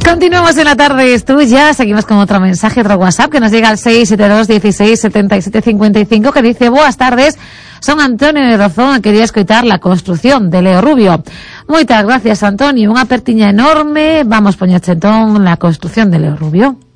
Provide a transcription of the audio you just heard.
Continuamos en la tarde, es tuya. Seguimos con otro mensaje, otro WhatsApp que nos llega al 672 16 77 55 que dice: boas tardes, son Antonio de Rozón, quería escoitar la construcción de Leo Rubio. Moitas gracias, Antonio, unha apertiña enorme. Vamos poñerche entón la construcción de Leo Rubio.